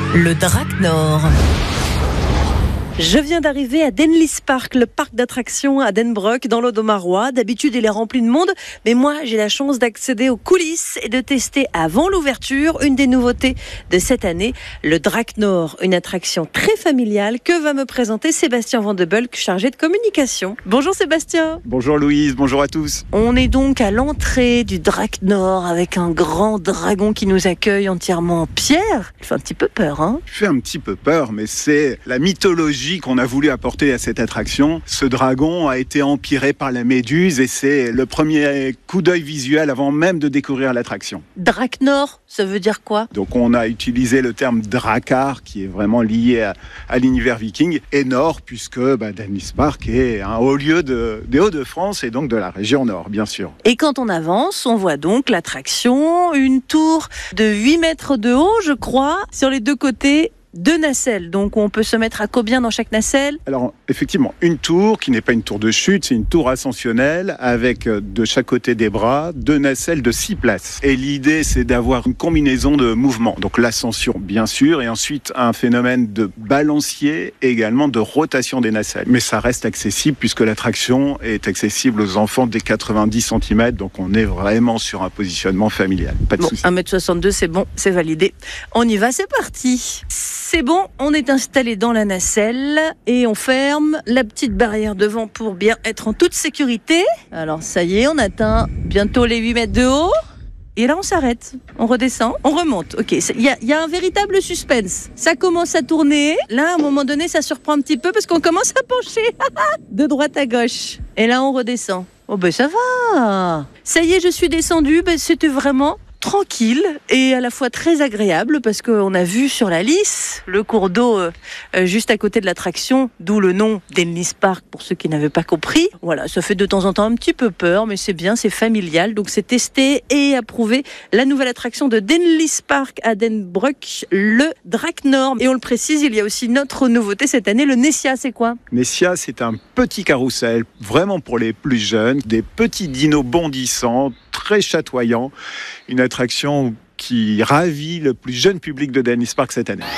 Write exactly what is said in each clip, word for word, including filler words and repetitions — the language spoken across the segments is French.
Le Drac Nord. Je viens d'arriver à Denlis Park, le parc d'attractions à Denbrock, dans l'Audomarois. D'habitude, il est rempli de monde, mais moi, j'ai la chance d'accéder aux coulisses et de tester avant l'ouverture une des nouveautés de cette année, le Drac Nord, une attraction très familiale que va me présenter Sébastien Vandebulk, chargé de communication. Bonjour Sébastien. Bonjour Louise, bonjour à tous. On est donc à l'entrée du Drac Nord avec un grand dragon qui nous accueille entièrement en pierre. Il fait un petit peu peur, hein ? Il fait un petit peu peur, mais c'est la mythologie qu'on a voulu apporter à cette attraction. Ce dragon a été empiré par la méduse et c'est le premier coup d'œil visuel avant même de découvrir l'attraction. Drac Nord, ça veut dire quoi ? Donc on a utilisé le terme Drakkar qui est vraiment lié à, à l'univers viking et Nord puisque bah, Denlis Park est un haut lieu de, des Hauts-de-France et donc de la région Nord bien sûr. Et quand on avance, on voit donc l'attraction, une tour de huit mètres de haut je crois, sur les deux côtés. Deux nacelles, donc on peut se mettre à combien dans chaque nacelle ? Alors effectivement, une tour qui n'est pas une tour de chute, c'est une tour ascensionnelle avec de chaque côté des bras, deux nacelles de six places. Et l'idée c'est d'avoir une combinaison de mouvements, donc l'ascension bien sûr, et ensuite un phénomène de balancier et également de rotation des nacelles. Mais ça reste accessible puisque l'attraction est accessible aux enfants dès quatre-vingt-dix centimètres, donc on est vraiment sur un positionnement familial. Pas de bon, souci. un mètre soixante-deux c'est bon, c'est validé. On y va, c'est parti. C'est bon, on est installé dans la nacelle et on ferme la petite barrière devant pour bien être en toute sécurité. Alors ça y est, on atteint bientôt les huit mètres de haut. Et là on s'arrête, on redescend, on remonte. Ok, il y, y a un véritable suspense. Ça commence à tourner. Là, à un moment donné, ça surprend un petit peu parce qu'on commence à pencher de droite à gauche. Et là, on redescend. Oh ben ça va. Ça y est, je suis descendue. Ben, c'était vraiment tranquille et à la fois très agréable parce qu'on a vu sur la lisse le cours d'eau euh, juste à côté de l'attraction, d'où le nom Denlis Park pour ceux qui n'avaient pas compris. Voilà, ça fait de temps en temps un petit peu peur, mais c'est bien, c'est familial, donc c'est testé et approuvé. La nouvelle attraction de Denlis Park à Denbrock, le Drac Nord. Et on le précise, il y a aussi notre nouveauté cette année, le Nessia, c'est quoi ? Nessia, c'est un petit carrousel, vraiment pour les plus jeunes, des petits dinos bondissants, très chatoyants, une attraction qui ravit le plus jeune public de Denlis Park cette année.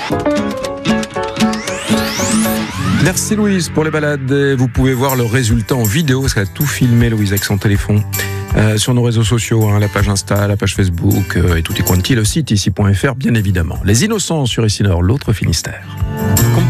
Merci Louise pour les balades. Vous pouvez voir le résultat en vidéo parce qu'elle a tout filmé, Louise, avec son téléphone. Euh, sur nos réseaux sociaux, hein, la page Insta, la page Facebook euh, et tout est quanti, le site ici point f r bien évidemment. Les Innocents sur Ici Nord, l'autre Finistère.